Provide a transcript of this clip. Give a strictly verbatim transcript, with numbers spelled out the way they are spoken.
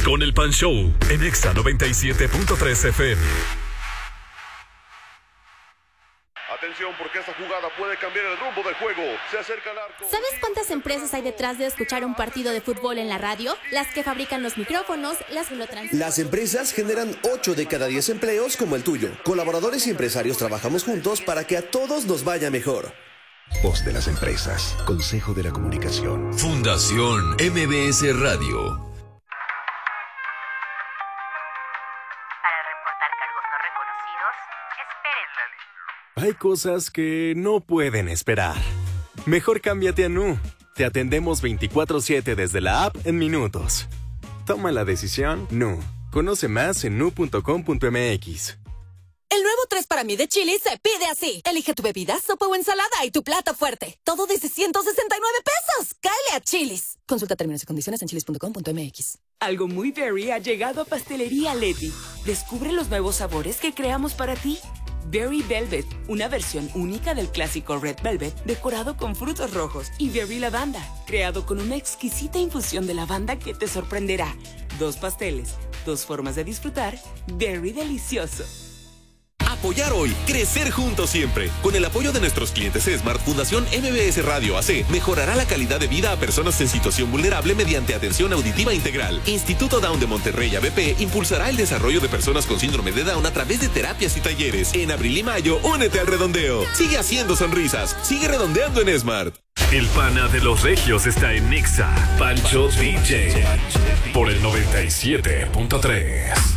con el Pan Show en Exa noventa y siete punto tres F M. Atención, porque esta jugada puede cambiar el rumbo del juego. Se acerca el arco. ¿Sabes cuántas empresas hay detrás de escuchar un partido de fútbol en la radio? Las que fabrican los micrófonos, las que lo transmiten. Las empresas generan ocho de cada diez empleos como el tuyo. Colaboradores y empresarios trabajamos juntos para que a todos nos vaya mejor. Voz de las empresas. Consejo de la Comunicación. Fundación M B S Radio. Hay cosas que no pueden esperar. Mejor cámbiate a Nu. Te atendemos veinticuatro siete desde la app en minutos. Toma la decisión Nu. Conoce más en nu punto com punto m x. El nuevo tres para mí de Chili's se pide así. Elige tu bebida, sopa o ensalada y tu plato fuerte. Todo desde ciento sesenta y nueve pesos. ¡Cáele a Chili's! Consulta términos y condiciones en chilis punto com punto m x. Algo muy berry ha llegado a Pastelería Leti. Descubre los nuevos sabores que creamos para ti. Berry Velvet, una versión única del clásico Red Velvet decorado con frutos rojos, y Berry Lavanda, creado con una exquisita infusión de lavanda que te sorprenderá. Dos pasteles, dos formas de disfrutar, Berry delicioso. Apoyar hoy, crecer juntos siempre. Con el apoyo de nuestros clientes Smart, Fundación M B S Radio A C mejorará la calidad de vida a personas en situación vulnerable mediante atención auditiva integral. Instituto Down de Monterrey A B P impulsará el desarrollo de personas con síndrome de Down a través de terapias y talleres. En abril y mayo, únete al redondeo. Sigue haciendo sonrisas. Sigue redondeando en Smart. El pana de los regios está en Exa. Pancho D J. Por el noventa y siete punto tres.